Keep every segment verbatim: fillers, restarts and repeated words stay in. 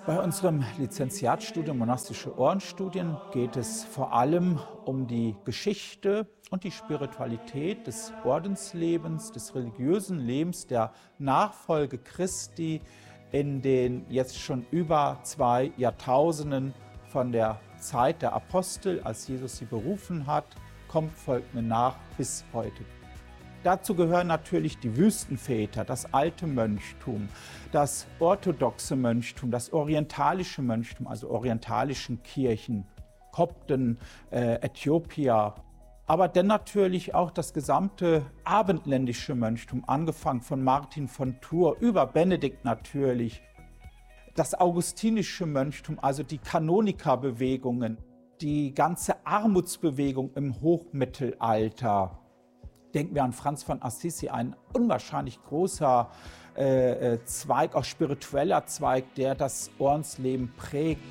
Bei unserem Lizenziatsstudium Monastische Ordensstudien geht es vor allem um die Geschichte und die Spiritualität des Ordenslebens, des religiösen Lebens, der Nachfolge Christi in den jetzt schon über zwei Jahrtausenden von der Zeit der Apostel, als Jesus sie berufen hat, kommt, folgt mir nach, bis heute. Dazu gehören natürlich die Wüstenväter, das alte Mönchtum, das orthodoxe Mönchtum, das orientalische Mönchtum, also orientalischen Kirchen, Kopten, äh, Äthiopier, aber dann natürlich auch das gesamte abendländische Mönchtum, angefangen von Martin von Tours über Benedikt natürlich, das augustinische Mönchtum, also die Kanonikerbewegungen, die ganze Armutsbewegung im Hochmittelalter. Denken wir an Franz von Assisi, ein unwahrscheinlich großer äh, Zweig, auch spiritueller Zweig, der das Ordensleben prägt.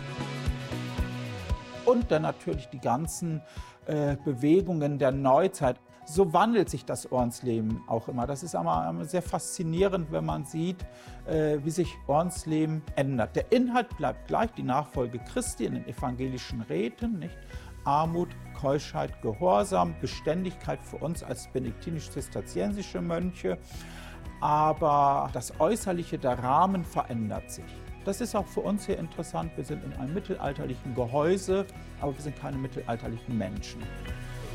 Und dann natürlich die ganzen äh, Bewegungen der Neuzeit. So wandelt sich das Ordensleben auch immer. Das ist aber sehr faszinierend, wenn man sieht, äh, wie sich Ordensleben ändert. Der Inhalt bleibt gleich, die Nachfolge Christi in den evangelischen Räten, nicht? Armut, Keuschheit, Gehorsam, Beständigkeit für uns als benediktinisch-zisterziensische Mönche. Aber das Äußerliche, der Rahmen verändert sich. Das ist auch für uns hier interessant. Wir sind in einem mittelalterlichen Gehäuse, aber wir sind keine mittelalterlichen Menschen.